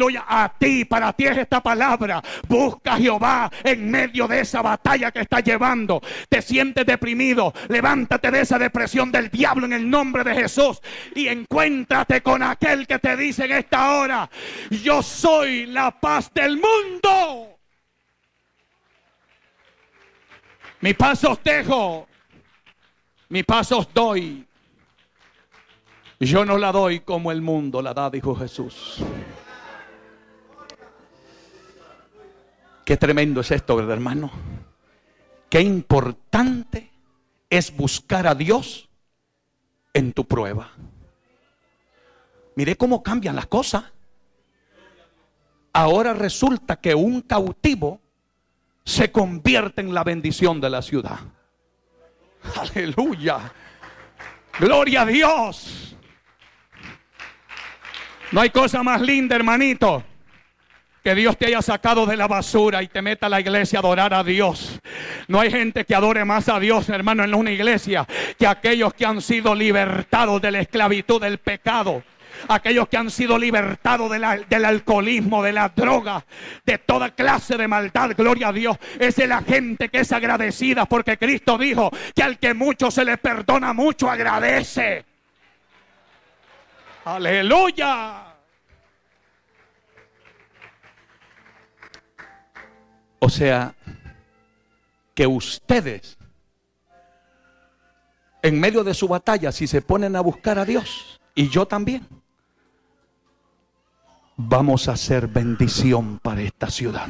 Gloria a ti, para ti es esta palabra. Busca a Jehová en medio de esa batalla que estás llevando. Te sientes deprimido, levántate de esa depresión del diablo en el nombre de Jesús y encuéntrate con aquel que te dice en esta hora: yo soy la paz del mundo. Mi paz os dejo, mi paz os doy. Yo no la doy como el mundo la da, dijo Jesús. Qué tremendo es esto, ¿verdad, hermano? Qué importante es buscar a Dios en tu prueba. Mire cómo cambian las cosas. Ahora resulta que un cautivo se convierte en la bendición de la ciudad. Aleluya. Gloria a Dios. No hay cosa más linda, hermanito, que Dios te haya sacado de la basura y te meta a la iglesia a adorar a Dios. No hay gente que adore más a Dios, hermano, en una iglesia, que aquellos que han sido libertados de la esclavitud del pecado. Aquellos que han sido libertados del alcoholismo, de la droga, de toda clase de maldad. Gloria a Dios. Esa es la gente que es agradecida, porque Cristo dijo que al que mucho se le perdona, mucho agradece. Aleluya. O sea, que ustedes, en medio de su batalla, si se ponen a buscar a Dios, y yo también, vamos a hacer bendición para esta ciudad.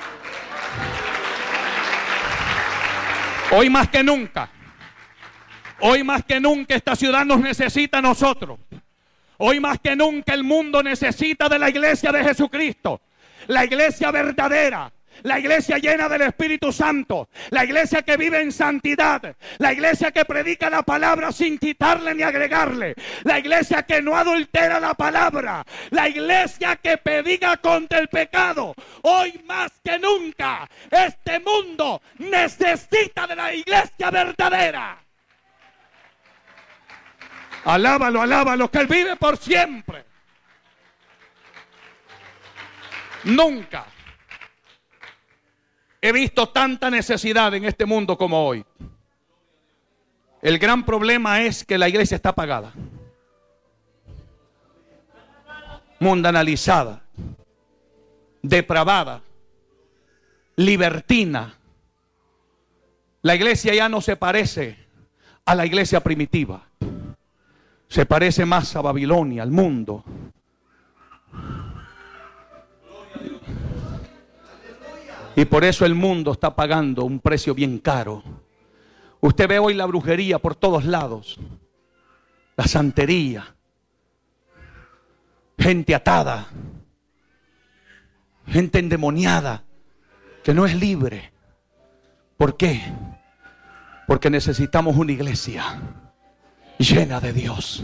Hoy más que nunca esta ciudad nos necesita a nosotros. Hoy más que nunca el mundo necesita de la iglesia de Jesucristo. La iglesia verdadera. La iglesia llena del Espíritu Santo. La iglesia que vive en santidad. La iglesia que predica la palabra sin quitarle ni agregarle. La iglesia que no adultera la palabra. La iglesia que predica contra el pecado. Hoy más que nunca este mundo necesita de la iglesia verdadera. Alábalo, alábalo, que Él vive por siempre. Nunca he visto tanta necesidad en este mundo como hoy. El gran problema es que la iglesia está apagada, mundanalizada, depravada, libertina. La iglesia ya no se parece a la iglesia primitiva. Se parece más a Babilonia, al mundo. Y por eso el mundo está pagando un precio bien caro. Usted ve hoy la brujería por todos lados. La santería. Gente atada. Gente endemoniada. Que no es libre. ¿Por qué? Porque necesitamos una iglesia llena de Dios.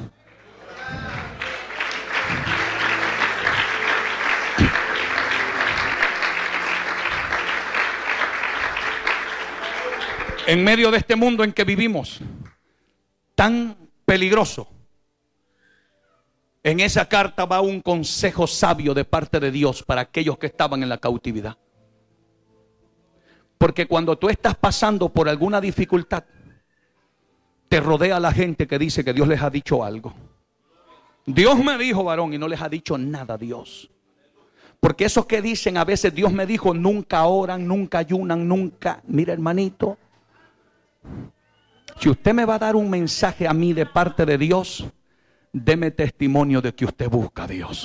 En medio de este mundo en que vivimos, tan peligroso, en esa carta va un consejo sabio de parte de Dios para aquellos que estaban en la cautividad. Porque cuando tú estás pasando por alguna dificultad, te rodea la gente que dice que Dios les ha dicho algo. Dios me dijo, varón, y no les ha dicho nada Dios. Porque esos que dicen a veces Dios me dijo, nunca oran, nunca ayunan, nunca. Mira, hermanito, si usted me va a dar un mensaje a mí de parte de Dios, deme testimonio de que usted busca a Dios.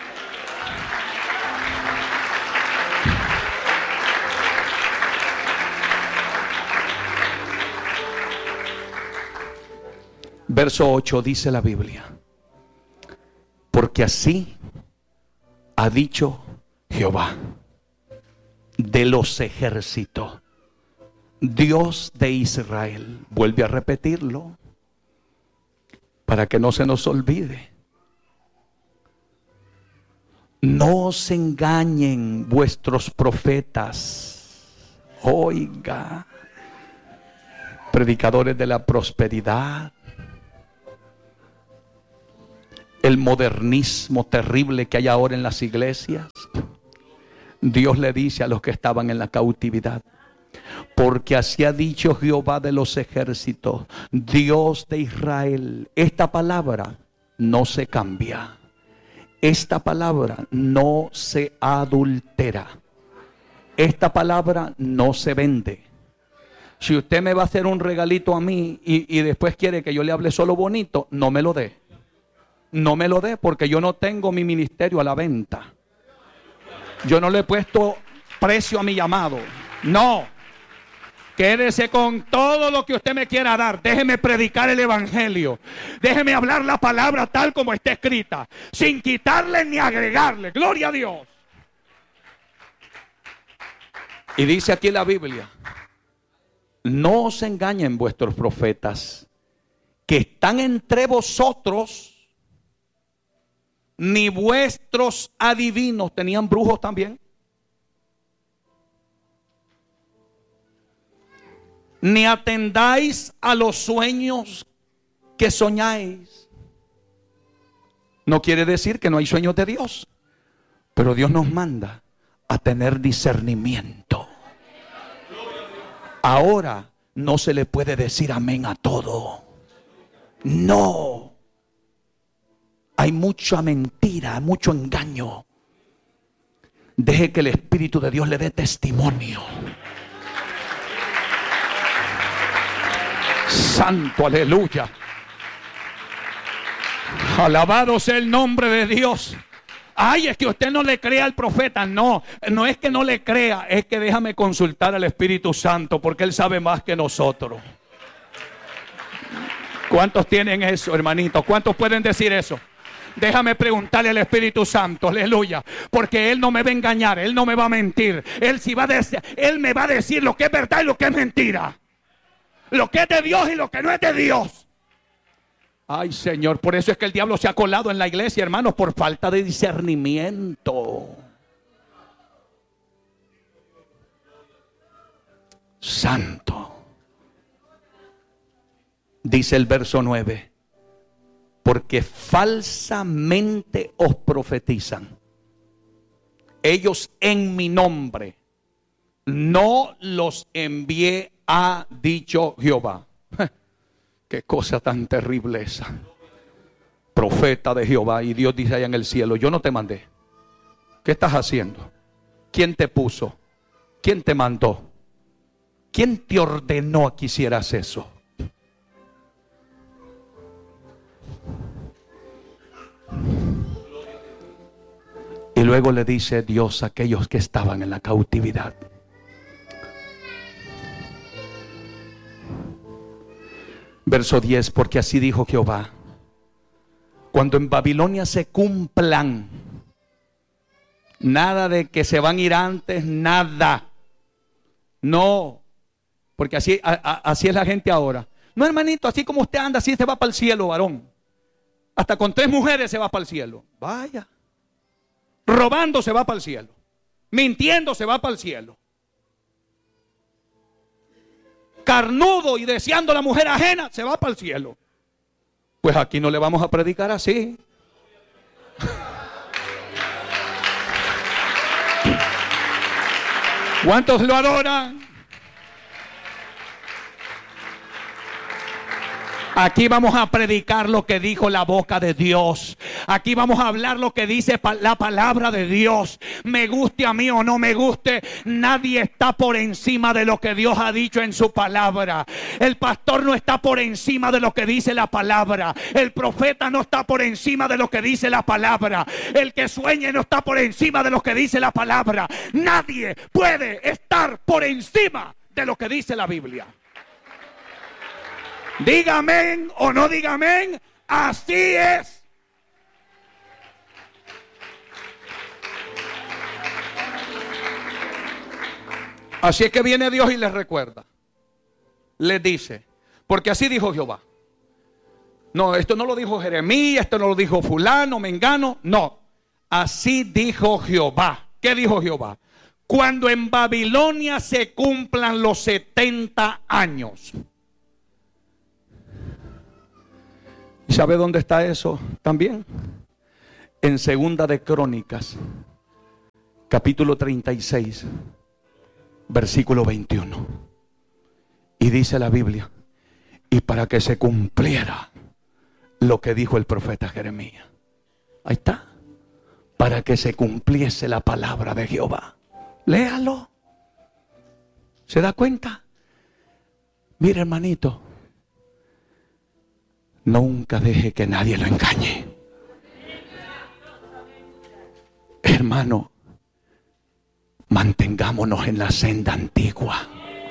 Verso 8 dice la Biblia: porque así ha dicho Jehová de los ejércitos, Dios de Israel. Vuelve a repetirlo para que no se nos olvide. No os engañen vuestros profetas. Oiga, predicadores de la prosperidad, el modernismo terrible que hay ahora en las iglesias, Dios le dice a los que estaban en la cautividad: porque así ha dicho Jehová de los ejércitos, Dios de Israel. Esta palabra no se cambia. Esta palabra no se adultera. Esta palabra no se vende. Si usted me va a hacer un regalito a mí y después quiere que yo le hable solo bonito, no me lo dé. No me lo dé, porque yo no tengo mi ministerio a la venta. Yo no le he puesto precio a mi llamado. No. Quédese con todo lo que usted me quiera dar. Déjeme predicar el evangelio. Déjeme hablar la palabra tal como está escrita, sin quitarle ni agregarle. Gloria a Dios. Y dice aquí la Biblia: no os engañen vuestros profetas, que están entre vosotros, ni vuestros adivinos. ¿Tenían brujos también? Ni atendáis a los sueños que soñáis. No quiere decir que no hay sueños de Dios, pero Dios nos manda a tener discernimiento. Ahora no se le puede decir amén a todo. No. Hay mucha mentira, mucho engaño. Deje que el Espíritu de Dios le dé testimonio. Santo, aleluya. Alabado sea el nombre de Dios. Ay, es que usted no le crea al profeta. No, no es que no le crea, es que déjame consultar al Espíritu Santo, porque Él sabe más que nosotros. ¿Cuántos tienen eso, hermanitos? ¿Cuántos pueden decir eso? Déjame preguntarle al Espíritu Santo, aleluya, porque Él no me va a engañar, Él no me va a mentir. Él me va a decir lo que es verdad y lo que es mentira, lo que es de Dios y lo que no es de Dios. Ay, Señor, por eso es que el diablo se ha colado en la iglesia, hermanos, por falta de discernimiento. Santo. Dice el verso 9: porque falsamente os profetizan, ellos en mi nombre. No los envié, ha dicho Jehová. Qué cosa tan terrible esa. Profeta de Jehová. Y Dios dice allá en el cielo: yo no te mandé. ¿Qué estás haciendo? ¿Quién te puso? ¿Quién te mandó? ¿Quién te ordenó que hicieras eso? Y luego le dice Dios a aquellos que estaban en la cautividad: verso 10: porque así dijo Jehová, cuando en Babilonia se cumplan, nada de que se van a ir antes, nada. No, porque así es la gente ahora. No, hermanito, así como usted anda, así se va para el cielo, varón. Hasta con 3 mujeres se va para el cielo. Vaya. Robando se va para el cielo. Mintiendo se va para el cielo. Carnudo y deseando a la mujer ajena se va para el cielo. Pues aquí no le vamos a predicar así. ¿Cuántos lo adoran? Aquí vamos a predicar lo que dijo la boca de Dios. Aquí vamos a hablar lo que dice la palabra de Dios. Me guste a mí o no me guste, nadie está por encima de lo que Dios ha dicho en su palabra. El pastor no está por encima de lo que dice la palabra. El profeta no está por encima de lo que dice la palabra. El que sueñe no está por encima de lo que dice la palabra. Nadie puede estar por encima de lo que dice la Biblia. Diga amén o no diga amén, así es. Así es que viene Dios y les recuerda. Les dice, porque así dijo Jehová. No, esto no lo dijo Jeremías, esto no lo dijo fulano, mengano. No, así dijo Jehová. ¿Qué dijo Jehová? Cuando en Babilonia se cumplan los 70 años. ¿Y sabe dónde está eso también? En Segunda de Crónicas, capítulo 36, versículo 21. Y dice la Biblia, y para que se cumpliera lo que dijo el profeta Jeremías. Ahí está. Para que se cumpliese la palabra de Jehová. Léalo. ¿Se da cuenta? Mira, hermanito, nunca deje que nadie lo engañe. Hermano, mantengámonos en la senda antigua.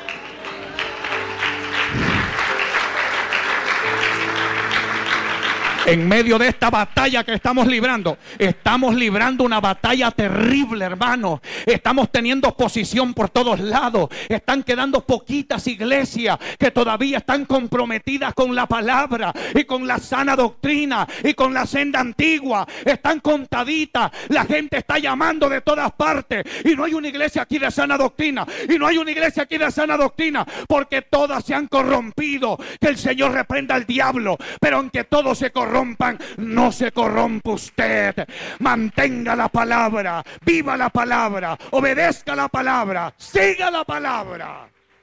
En medio de esta batalla que estamos librando una batalla terrible, hermano. Estamos teniendo oposición por todos lados. Están quedando poquitas iglesias que todavía están comprometidas con la palabra y con la sana doctrina y con la senda antigua. Están contaditas. La gente está llamando de todas partes y no hay una iglesia aquí de sana doctrina. Y no hay una iglesia aquí de sana doctrina porque todas se han corrompido. Que el Señor reprenda al diablo. Pero aunque todos se corrompan, no se corrompa usted. Mantenga la palabra, viva la palabra, obedezca la palabra, siga la palabra.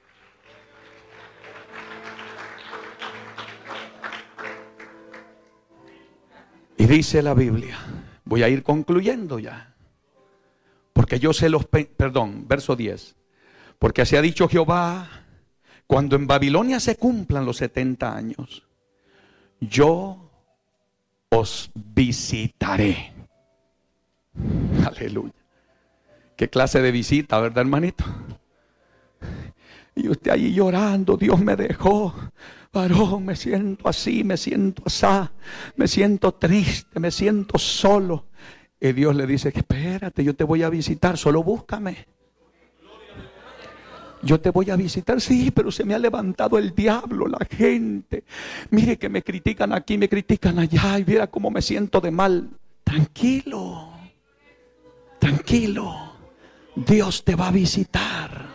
Y dice la Biblia, voy a ir concluyendo ya, porque yo sé verso 10, porque así ha dicho Jehová, cuando en Babilonia se cumplan los 70 años, yo os visitaré. Aleluya. ¿Qué clase de visita, verdad, hermanito? Y usted allí llorando, Dios me dejó. Varón, me siento así, me siento asá, me siento triste, me siento solo. Y Dios le dice, espérate, yo te voy a visitar, solo búscame. Yo te voy a visitar, sí, pero se me ha levantado el diablo, la gente. Mire que me critican aquí, me critican allá y mira cómo me siento de mal. Tranquilo, tranquilo. Dios te va a visitar.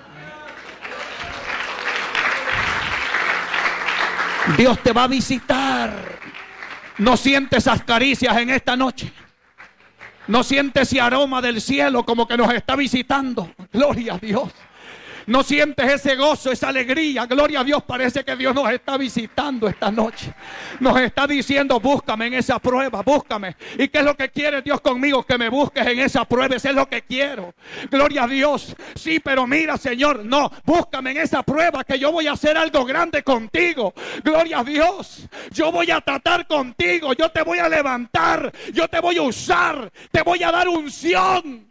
Dios te va a visitar. No sientes esas caricias en esta noche. No sientes ese aroma del cielo como que nos está visitando. Gloria a Dios. No sientes ese gozo, esa alegría. Gloria a Dios, parece que Dios nos está visitando esta noche. Nos está diciendo, búscame en esa prueba, búscame. ¿Y qué es lo que quiere Dios conmigo? Que me busques en esa prueba, eso es lo que quiero. Gloria a Dios. Sí, pero mira, Señor, no, búscame en esa prueba que yo voy a hacer algo grande contigo. Gloria a Dios. Yo voy a tratar contigo, yo te voy a levantar, yo te voy a usar, te voy a dar unción.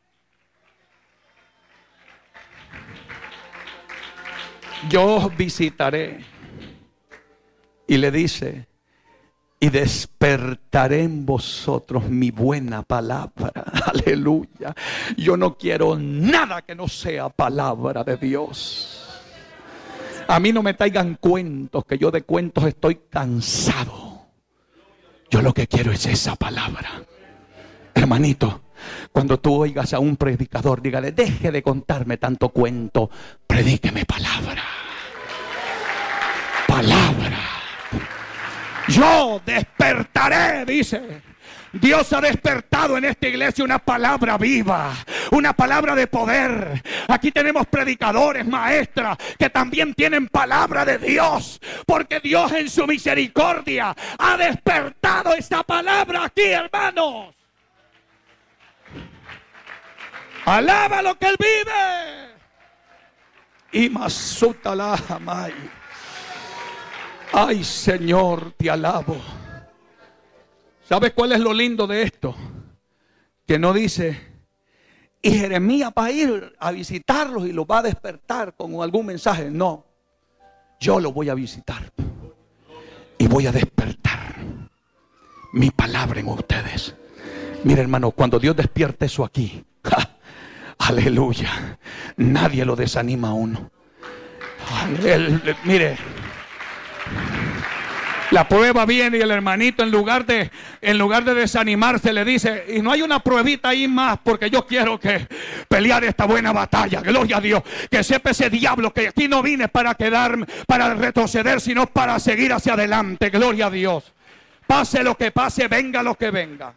Yo os visitaré. Y le dice, y despertaré en vosotros mi buena palabra. Aleluya. Yo no quiero nada que no sea palabra de Dios. A mí no me traigan cuentos, que yo de cuentos estoy cansado. Yo lo que quiero es esa palabra. Hermanito, cuando tú oigas a un predicador, dígale, deje de contarme tanto cuento, predíqueme palabra. Palabra. Yo despertaré, dice. Dios ha despertado en esta iglesia una palabra viva, una palabra de poder. Aquí tenemos predicadores, maestras, que también tienen palabra de Dios, porque Dios en su misericordia ha despertado esta palabra aquí, hermanos. Alaba lo que Él vive. Y masutala jamai. Ay, Señor, te alabo. ¿Sabes cuál es lo lindo de esto? Que no dice, y Jeremías va a ir a visitarlos y los va a despertar con algún mensaje. No, yo lo voy a visitar y voy a despertar mi palabra en ustedes. Mira, hermano, cuando Dios despierte eso aquí, aleluya, nadie lo desanima a uno. Mire, la prueba viene y el hermanito en lugar de desanimarse le dice, y no hay una pruebita ahí más, porque yo quiero que pelear esta buena batalla. Gloria a Dios. Que sepa ese diablo que aquí no vine para quedarme, para retroceder, sino para seguir hacia adelante. Gloria a Dios. Pase lo que pase, venga lo que venga.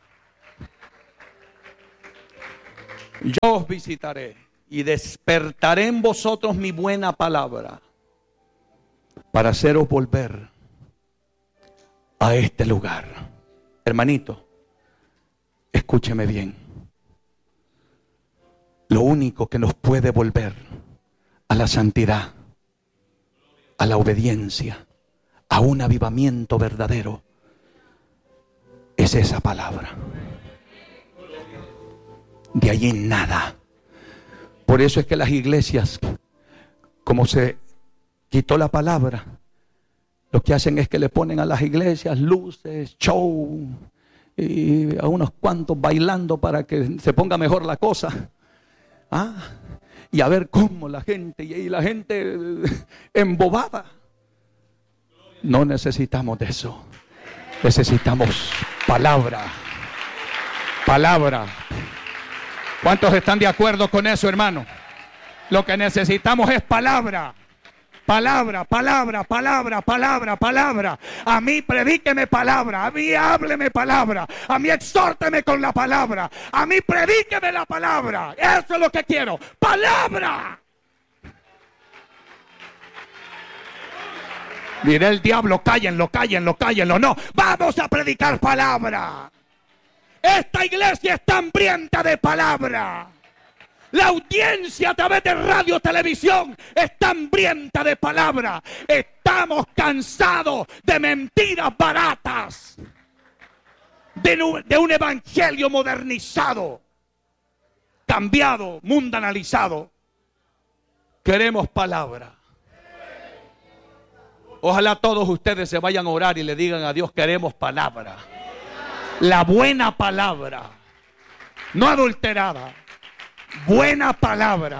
Yo os visitaré y despertaré en vosotros mi buena palabra para haceros volver a este lugar. Hermanito, escúcheme bien. Lo único que nos puede volver a la santidad, a la obediencia, a un avivamiento verdadero, es esa palabra. De allí nada. Por eso es que las iglesias, como se quitó la palabra, lo que hacen es que le ponen a las iglesias luces, show, y a unos cuantos bailando para que se ponga mejor la cosa. Y a ver cómo la gente, y la gente embobada. No necesitamos de eso. Necesitamos palabra. Palabra. ¿Cuántos están de acuerdo con eso, hermano? Lo que necesitamos es palabra. Palabra, palabra, palabra, palabra, palabra. A mí predíqueme palabra. A mí hábleme palabra. A mí exhórteme con la palabra. A mí predíqueme la palabra. Eso es lo que quiero. ¡Palabra! Diré el diablo, cállenlo, cállenlo, cállenlo. No, vamos a predicar palabra. Esta iglesia está hambrienta de palabra. La audiencia a través de radio, televisión, está hambrienta de palabra. Estamos cansados de mentiras baratas. De un evangelio modernizado, cambiado, mundanalizado. Queremos palabra. Ojalá todos ustedes se vayan a orar y le digan a Dios: queremos palabra. La buena palabra, no adulterada. Buena palabra.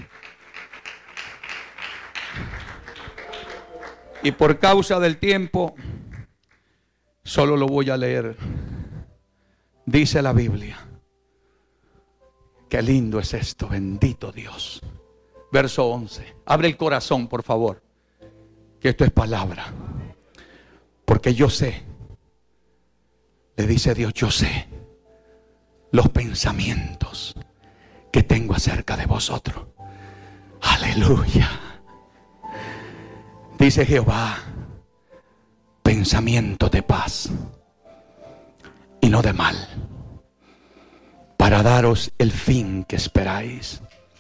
Y por causa del tiempo, solo lo voy a leer. Dice la Biblia. Qué lindo es esto, bendito Dios. Verso 11. Abre el corazón, por favor, que esto es palabra. Porque yo sé, le dice Dios, yo sé los pensamientos que tengo acerca de vosotros. Aleluya. Dice Jehová, pensamiento de paz y no de mal, para daros el fin que esperáis.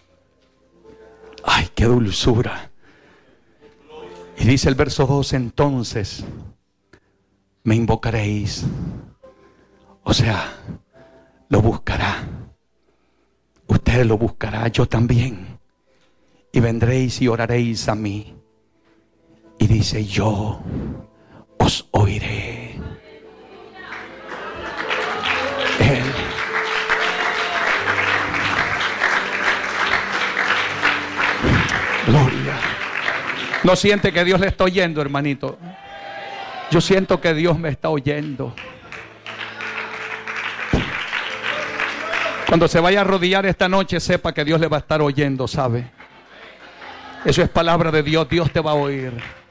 Ay, qué dulzura. Y dice el verso 2, entonces me invocaréis. O sea, lo buscará. Usted lo buscará, yo también. Y vendréis y oraréis a mí. Y dice, yo os oiré. Él. Gloria. ¿No siente que Dios le está oyendo, hermanito? Yo siento que Dios me está oyendo. Cuando se vaya a arrodillar esta noche, sepa que Dios le va a estar oyendo, ¿sabe? Eso es palabra de Dios. Dios te va a oír.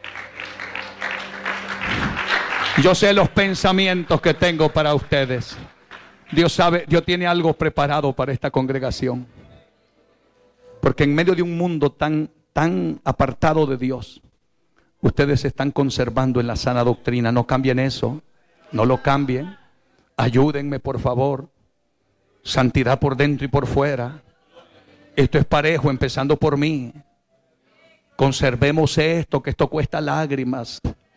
Yo sé los pensamientos que tengo para ustedes. Dios sabe, Dios tiene algo preparado para esta congregación. Porque en medio de un mundo tan apartado de Dios, ustedes se están conservando en la sana doctrina. No cambien eso. No lo cambien. Ayúdenme, por favor. Santidad por dentro y por fuera. Esto es parejo, empezando por mí. Conservemos esto, que esto cuesta lágrimas.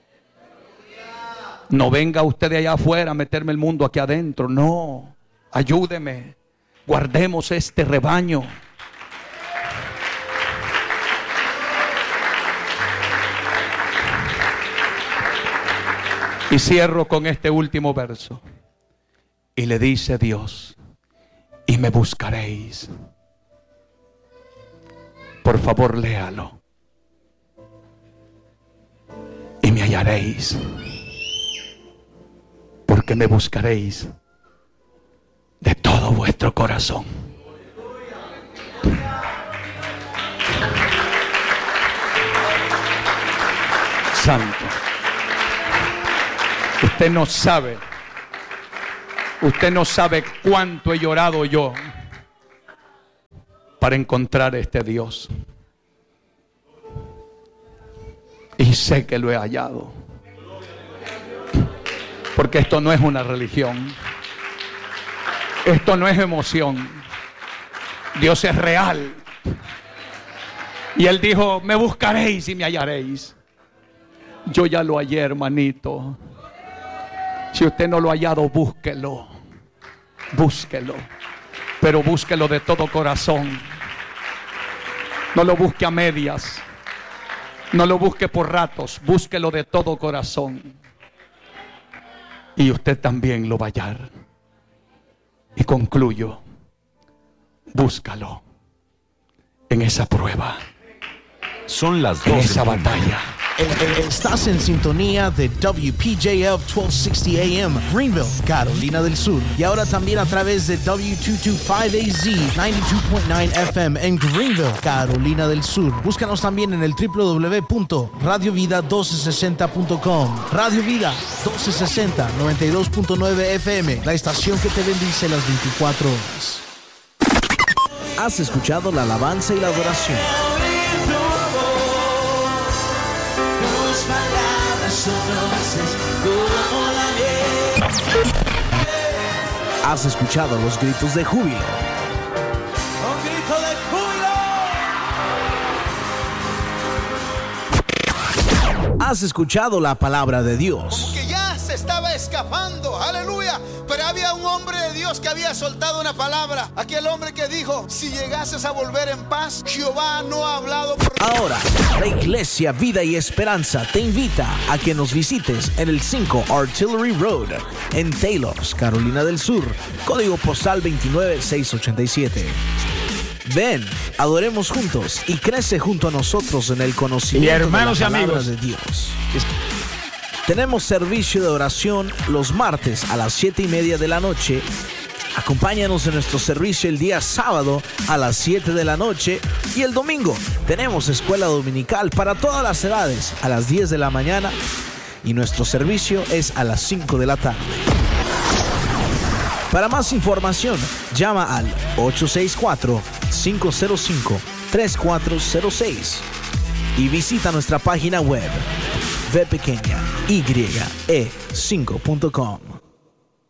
No venga usted de allá afuera a meterme el mundo aquí adentro. No, ayúdeme. Guardemos este rebaño. Y cierro con este último verso. Y le dice Dios, y me buscaréis. Por favor, léalo. Y me hallaréis. Porque me buscaréis de todo vuestro corazón. Santo. Usted no sabe cuánto he llorado yo para encontrar a este Dios. Y sé que lo he hallado. Porque esto no es una religión. Esto no es emoción. Dios es real. Y Él dijo: me buscaréis y me hallaréis. Yo ya lo hallé, hermanito. Si usted no lo ha hallado, búsquelo. Búsquelo. Pero búsquelo de todo corazón. No lo busque a medias. No lo busque por ratos. Búsquelo de todo corazón. Y usted también lo va a hallar. Y concluyo: búscalo en esa prueba. Son las 12. En esa batalla. Estás en sintonía de WPJF 1260 AM, Greenville, Carolina del Sur. Y ahora también a través de W225AZ 92.9 FM en Greenville, Carolina del Sur. Búscanos también en el www.radiovida1260.com. Radio Vida 1260, 92.9 FM, la estación que te bendice las 24 horas. Has escuchado la alabanza y la adoración. Has escuchado los gritos de júbilo. ¡Un grito de júbilo! Has escuchado la palabra de Dios. Como que ya se estaba escapando, aleluya. Pero había un hombre de Dios que había soltado una palabra. Aquel hombre que dijo: si llegases a volver en paz, Jehová no ha hablado por... Ahora, la Iglesia Vida y Esperanza te invita a que nos visites en el 5 Artillery Road, en Taylors, Carolina del Sur, código postal 29687. Ven, adoremos juntos y crece junto a nosotros en el conocimiento hermanos de la y palabra amigos, de Dios. Tenemos servicio de oración los martes a las 7:30 de la noche. Acompáñanos en nuestro servicio el día sábado a las 7 de la noche. Y el domingo tenemos escuela dominical para todas las edades a las 10 de la mañana. Y nuestro servicio es a las 5 de la tarde. Para más información, llama al 864-505-3406 y visita nuestra página web vpequeñaye5.com.